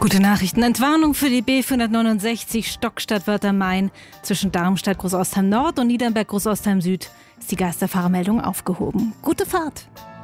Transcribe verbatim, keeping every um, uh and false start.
Gute Nachrichten. Entwarnung für die B vierhundertneunundsechzig Stockstadt-Wörther-Main. Zwischen Darmstadt Großostheim Nord und Niedernberg Großostheim Süd ist die Geisterfahrermeldung aufgehoben. Gute Fahrt!